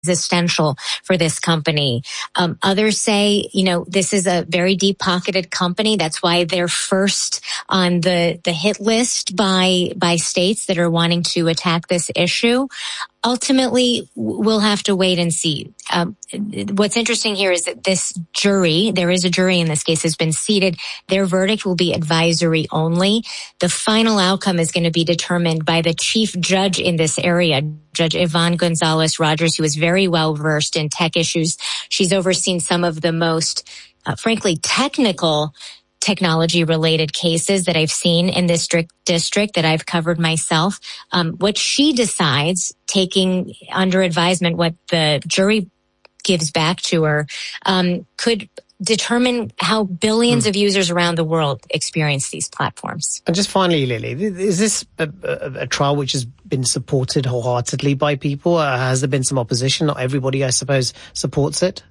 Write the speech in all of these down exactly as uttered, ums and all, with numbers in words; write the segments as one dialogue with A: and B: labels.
A: existential for this company. Um, others say, you know, this is a very deep-pocketed company. That's why they're first on the, the hit list by, by states that are wanting to attack this issue. Ultimately, we'll have to wait and see. Um, what's interesting here is that this jury, there is a jury in this case, has been seated. Their verdict will be advisory only. The final outcome is going to be determined by the chief judge in this area, Judge Yvonne Gonzalez Rogers, who is very well versed in tech issues. She's overseen some of the most, uh, frankly, technical technology-related cases that I've seen in this district that I've covered myself. Um, what she decides, taking under advisement what the jury gives back to her, um, could determine how billions mm. of users around the world experience these platforms.
B: And just finally, Lily, is this a, a, a trial which has been supported wholeheartedly by people? Uh, has there been some opposition? Not everybody, I suppose, supports it.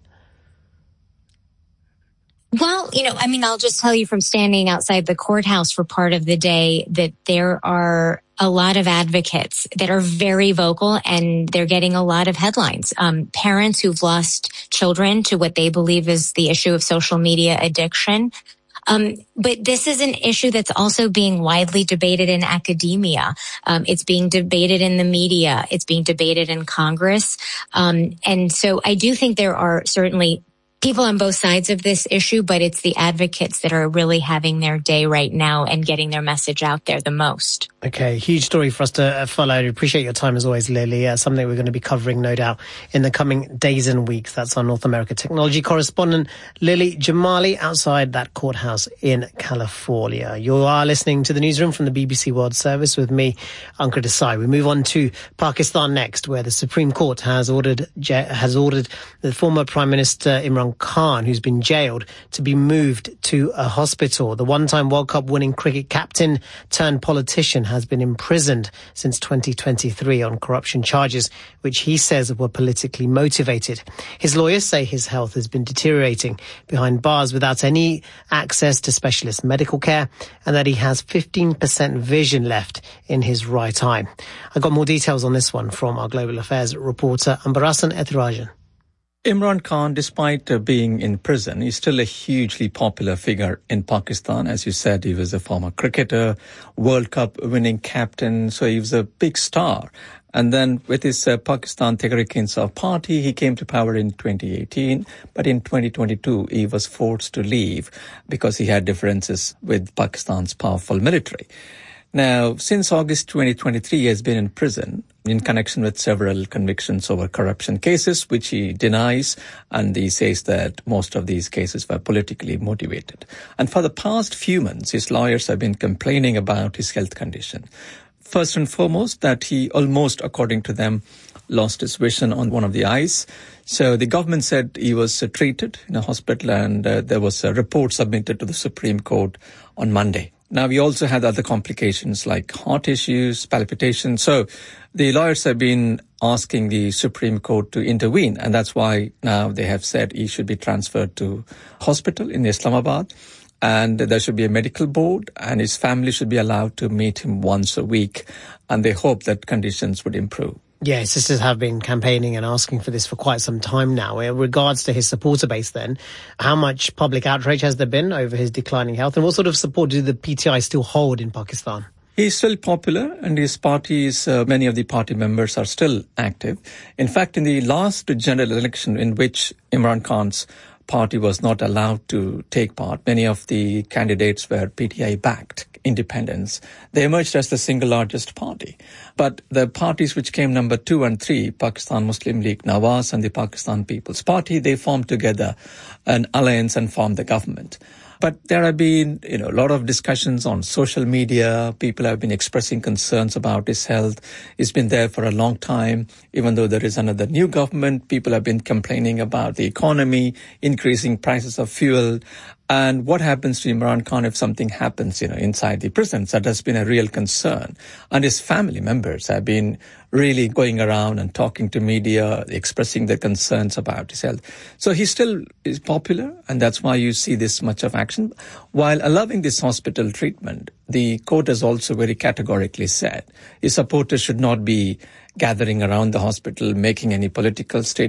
A: Well, you know, I mean, I'll just tell you from standing outside the courthouse for part of the day that there are a lot of advocates that are very vocal, and they're getting a lot of headlines. Um, parents who've lost children to what they believe is the issue of social media addiction. Um, but this is an issue that's also being widely debated in academia. Um, it's being debated in the media. It's being debated in Congress. Um, and so I do think there are certainly people on both sides of this issue, but it's the advocates that are really having their day right now and getting their message out there the most.
B: Okay, huge story for us to uh, follow. I appreciate your time as always, Lily. Uh, something we're going to be covering, no doubt, in the coming days and weeks. That's our North America technology correspondent, Lily Jamali, outside that courthouse in California. You are listening to the newsroom from the B B C World Service with me, Ankur Desai. We move on to Pakistan next, where the Supreme Court has ordered has ordered the former Prime Minister Imran Khan, who's been jailed, to be moved to a hospital. The one-time World Cup winning cricket captain turned politician has been imprisoned since twenty twenty-three on corruption charges, which he says were politically motivated. His lawyers say his health has been deteriorating behind bars without any access to specialist medical care, and that he has fifteen percent vision left in his right eye. I got more details on this one from our Global Affairs reporter, Ambarasan Ethirajan.
C: Imran Khan, despite uh, being in prison, is still a hugely popular figure in Pakistan. As you said, he was a former cricketer, World Cup winning captain, so he was a big star. And then with his uh, Pakistan Tehreek-e-Insaf party, he came to power in twenty eighteen. But in twenty twenty-two, he was forced to leave because he had differences with Pakistan's powerful military. Now, since August twenty twenty-three, he has been in prison in connection with several convictions over corruption cases, which he denies, and he says that most of these cases were politically motivated. And for the past few months, his lawyers have been complaining about his health condition. First and foremost, that he almost, according to them, lost his vision on one of the eyes. So the government said he was uh, treated in a hospital, and uh, there was a report submitted to the Supreme Court on Monday. Now, we also had other complications like heart issues, palpitations. So the lawyers have been asking the Supreme Court to intervene, and that's why now they have said he should be transferred to hospital in Islamabad, and there should be a medical board, and his family should be allowed to meet him once a week, and they hope that conditions would improve.
B: Yeah, his sisters have been campaigning and asking for this for quite some time now. In regards to his supporter base then, how much public outrage has there been over his declining health, and what sort of support do the P T I still hold in Pakistan?
C: He's still popular, and his parties, uh, many of the party members are still active. In fact, in the last general election in which Imran Khan's party was not allowed to take part, many of the candidates were P T I-backed independents. They emerged as the single largest party. But the parties which came number two and three, Pakistan Muslim League Nawaz and the Pakistan People's Party, they formed together an alliance and formed the government. But there have been, you know, a lot of discussions on social media. People have been expressing concerns about his health. He's been there for a long time. Even though there is another new government, people have been complaining about the economy, increasing prices of fuel. And what happens to Imran Khan if something happens, you know, inside the prisons? That has been a real concern. And his family members have been really going around and talking to media, expressing their concerns about his health. So he still is popular, and that's why you see this much of action. While allowing this hospital treatment, the court has also very categorically said his supporters should not be gathering around the hospital, making any political statements.